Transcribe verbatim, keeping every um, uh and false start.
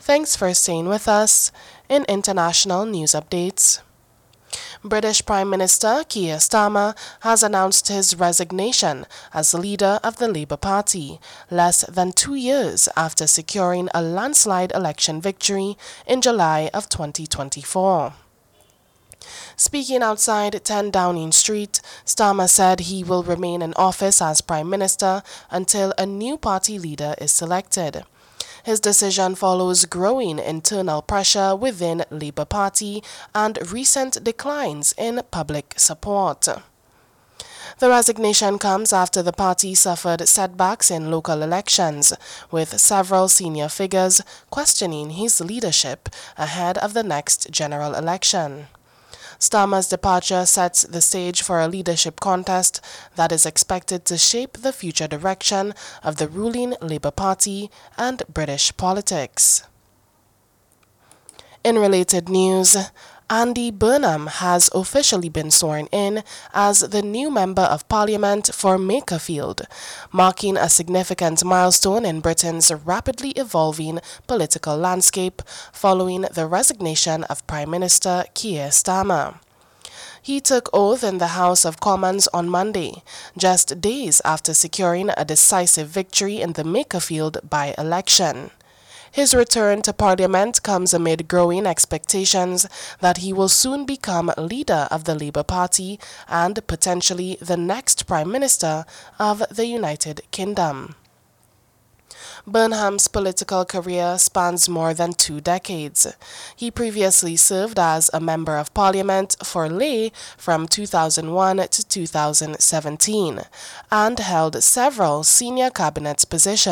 Thanks for staying with us in international news updates. British Prime Minister Keir Starmer has announced his resignation as leader of the Labour Party, less than two years after securing a landslide election victory in July of twenty twenty-four. Speaking outside ten Downing Street, Starmer said he will remain in office as Prime Minister until a new party leader is selected. His decision follows growing internal pressure within Labour Party and recent declines in public support. The resignation comes after the party suffered setbacks in local elections, with several senior figures questioning his leadership ahead of the next general election. Starmer's departure sets the stage for a leadership contest that is expected to shape the future direction of the ruling Labour Party and British politics. In related news, Andy Burnham has officially been sworn in as the new Member of Parliament for Makerfield, marking a significant milestone in Britain's rapidly evolving political landscape following the resignation of Prime Minister Keir Starmer. He took oath in the House of Commons on Monday, just days after securing a decisive victory in the Makerfield by-election. His return to Parliament comes amid growing expectations that he will soon become leader of the Labour Party and potentially the next Prime Minister of the United Kingdom. Burnham's political career spans more than two decades. He previously served as a Member of Parliament for Ley from two thousand one to two thousand seventeen and held several senior cabinet positions.